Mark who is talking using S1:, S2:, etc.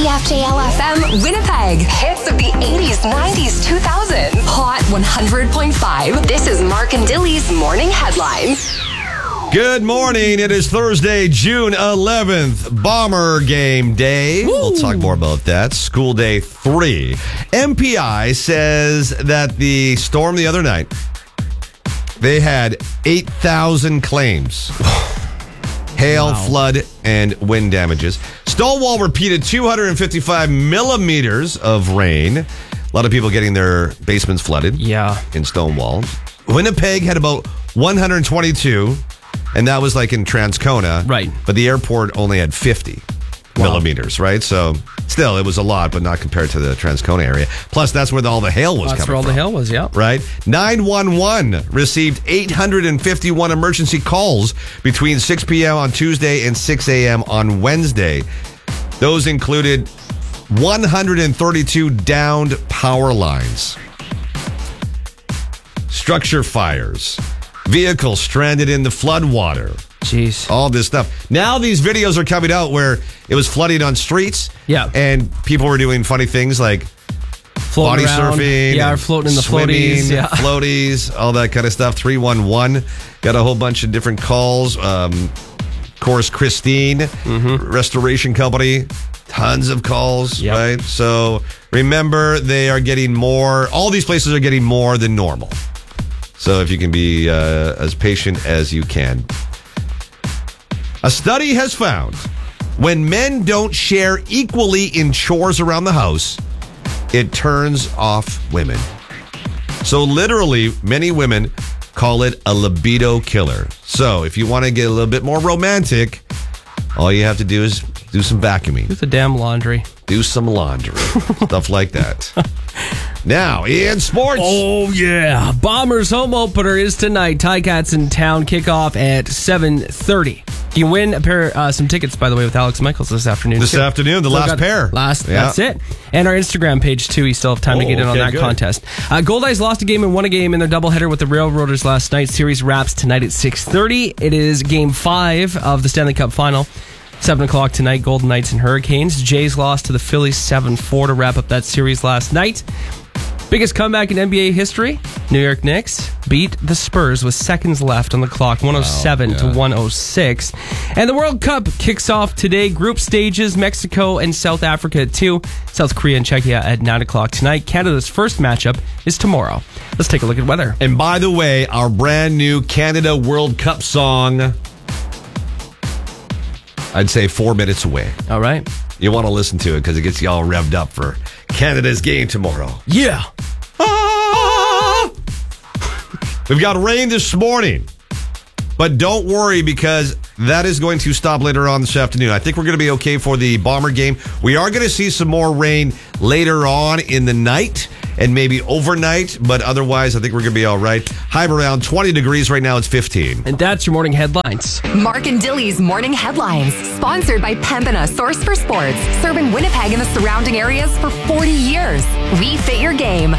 S1: CFJL-FM Winnipeg. Hits of the 80s, 90s, 2000s. Hot 100.5. This is Mark and Dilly's Morning Headlines.
S2: Good morning. It is Thursday, June 11th, Bomber Game Day. Woo. We'll talk more about that. School Day 3. MPI says that the storm the other night, they had 8,000 claims. Hail, flood, and wind damages. Stonewall repeated 255 millimeters of rain. A lot of people getting their basements flooded.
S3: Yeah.
S2: In Stonewall. Winnipeg had about 122. And that was like in Transcona.
S3: Right.
S2: But the airport only had 50 millimeters, right? So still, it was a lot, but not compared to the Transcona area. Plus, that's where all the hail was coming from.
S3: That's where all the hail was, yeah.
S2: Right? 911 received 851 emergency calls between 6 p.m. on Tuesday and 6 a.m. on Wednesday. Those included 132 downed power lines, structure fires, vehicles stranded in the floodwater.
S3: Jeez.
S2: All this stuff. Now these videos are coming out where it was flooding on streets.
S3: Yeah.
S2: And people were doing funny things like
S3: floating
S2: body
S3: around.
S2: surfing.
S3: Yeah, or floating in the
S2: swimming,
S3: floaties. Yeah.
S2: Floaties, all that kind of stuff. 311 got a whole bunch of different calls. Of course, Christine, Restoration Company, tons of calls, right? So remember, they are getting more. All these places are getting more than normal. So if you can be as patient as you can. A study has found when men don't share equally in chores around the house, it turns off women. So literally, many women call it a libido killer. So if you want to get a little bit more romantic, all you have to do is do some vacuuming.
S3: Do the damn laundry.
S2: Do some laundry. Stuff like that. Now, in sports.
S3: Oh, yeah. Bombers home opener is tonight. Ticats in town. Kickoff at 7:30. You can win some tickets, by the way, with Alex Michaels this afternoon.
S2: This afternoon, the last pair.
S3: That's it. And our Instagram page, too. You still have time to get in on that contest. Goldeyes lost a game and won a game in their doubleheader with the Railroaders last night. Series wraps tonight at 6:30. It is Game 5 of the Stanley Cup Final. 7 o'clock tonight, Golden Knights and Hurricanes. Jays lost to the Phillies 7-4 to wrap up that series last night. Biggest comeback in NBA history, New York Knicks beat the Spurs with seconds left on the clock, 107 to 106. And the World Cup kicks off today. Group stages, Mexico and South Africa at 2, South Korea and Czechia at 9 o'clock tonight. Canada's first matchup is tomorrow. Let's take a look at weather.
S2: And by the way, our brand new Canada World Cup song, I'd say 4 minutes away.
S3: All right.
S2: You want to listen to it because it gets you all revved up for Canada's game tomorrow.
S3: Yeah.
S2: Ah! We've got rain this morning, but don't worry because that is going to stop later on this afternoon. I think we're going to be okay for the Bomber game. We are going to see some more rain later on in the night and maybe overnight, but otherwise I think we're going to be all right. High around 20 degrees. Right now it's 15.
S3: And that's your morning headlines.
S1: Mark and Dilly's Morning Headlines. Sponsored by Pembina, source for sports. Serving Winnipeg and the surrounding areas for 40 years. We fit your game.